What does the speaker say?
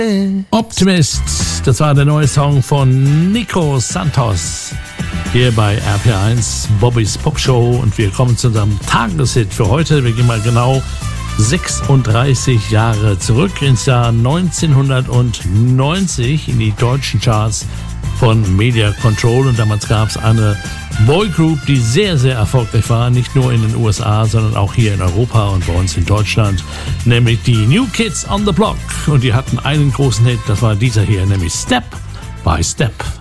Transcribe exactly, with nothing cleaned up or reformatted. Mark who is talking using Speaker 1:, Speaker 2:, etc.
Speaker 1: Optimist, das war der neue Song von Nico Santos. Hier bei R P eins, Bobbys Pop Show, und wir kommen zu unserem Tageshit für heute. Wir gehen mal genau sechsunddreißig Jahre zurück ins Jahr neunzehnhundertneunzig in die deutschen Charts von Media Control, und damals gab es eine Boygroup, die sehr, sehr erfolgreich war, nicht nur in den U S A, sondern auch hier in Europa und bei uns in Deutschland, nämlich die New Kids on the Block, und die hatten einen großen Hit, das war dieser hier, nämlich Step by Step.